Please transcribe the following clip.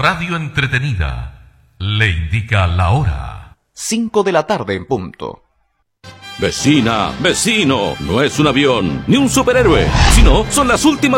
radio entretenida le indica la hora. 5 de la tarde en punto. Vecina, vecino, no es un avión ni un superhéroe, sino son las últimas